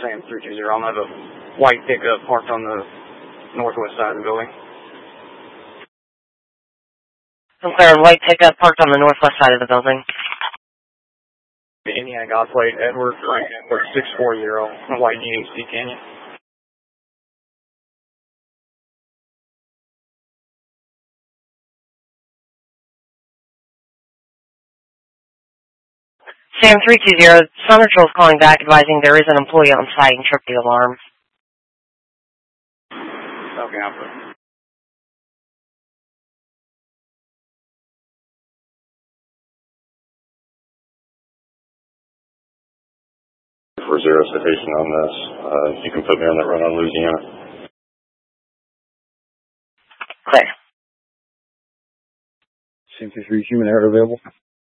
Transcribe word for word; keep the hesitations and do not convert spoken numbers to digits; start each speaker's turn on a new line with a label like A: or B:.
A: Sam three two zero. I'm at a white pickup parked on the northwest side of the building.
B: I'm clear, white pickup parked on the northwest side of the building.
A: The Indiana God plate, Edward Frank, Edward six four zero, white D H C Canyon.
B: Sam three two zero, Sun Patrol is calling back advising there is an employee on site and tripped the alarm.
A: Okay, I'll put it.
C: For zero citation on this, uh, you can put me on that run on Louisiana.
B: Clear.
D: Sam three three, human error available.